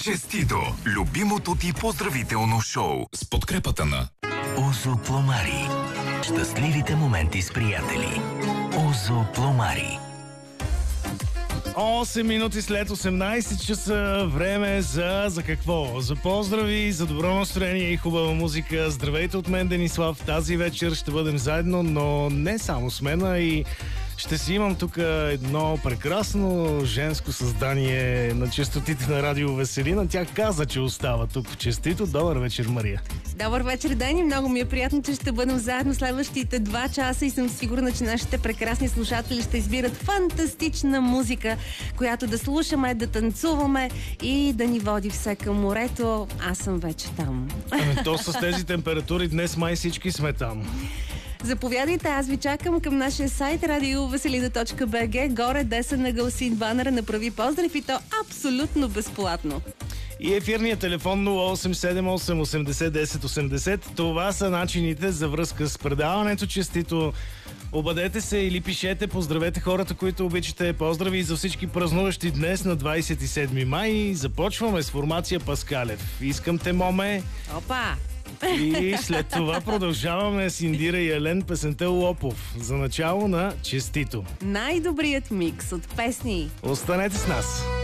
Честито! Любимото ти поздравително шоу с подкрепата на Озо Пломари. Щастливите моменти с приятели. Озо Пломари. 8 минути след 18 часа. Време за какво? За поздрави, за добро настроение и хубава музика. Здравейте от мен, Денислав. Тази вечер ще бъдем заедно, но не само с мен, а и ще си имам тук едно прекрасно женско създание на честотите на Радио Веселина. Тя каза, че остава тук в Честито. Добър вечер, Мария. Добър вечер, Дени. Много ми е приятно, че ще бъдем заедно следващите 2 часа и съм сигурна, че нашите прекрасни слушатели ще избират фантастична музика, която да слушаме, да танцуваме и да ни води все към морето. Аз съм вече там. То с тези температури днес май всички сме там. Заповядайте, аз ви чакам към нашия сайт radioveselina.bg. Горе десен ъгъл син банера, направи поздрав и то абсолютно безплатно. И ефирният телефон 0878 80 10 80. Това са начините за връзка с предаването Честито. Обадете се или пишете, поздравете хората, които обичате. Поздрави за всички празнуващи днес на 27 май. Започваме с формация Паскалев. Искам те, моме. Опа! И след това продължаваме с Индира и Елен, песента Лопов. За начало на Честито. Най-добрият микс от песни. Останете с нас.